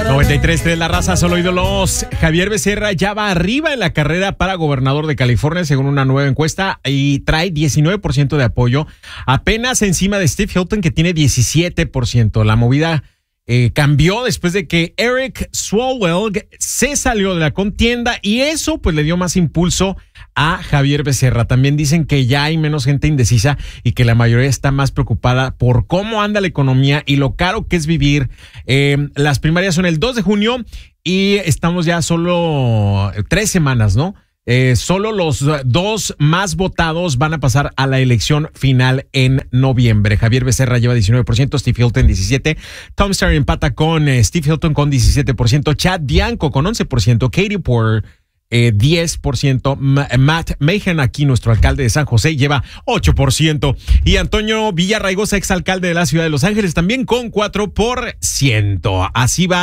93.3 La Raza, solo ídolos. Javier Becerra ya va arriba en la carrera para gobernador de California, según una nueva encuesta, y trae 19% de apoyo, apenas encima de Steve Hilton, que tiene 17%. La movida cambió después de que Eric Swalwell se salió de la contienda y eso pues le dio más impulso a Javier Becerra. También dicen que ya hay menos gente indecisa y que la mayoría está más preocupada por cómo anda la economía y lo caro que es vivir. Las primarias son el 2 de junio y estamos ya solo 3 semanas, ¿no? Solo los dos más votados van a pasar a la elección final en noviembre. Javier Becerra lleva 19%, Steve Hilton 17%, Tom Steyer empata con Steve Hilton con 17%, Chad Bianco con 11%, Katie Porter 10%, Matt Mahan, aquí nuestro alcalde de San José, lleva 8%, y Antonio Villarraigosa, exalcalde de la ciudad de Los Ángeles, también con 4%. Así va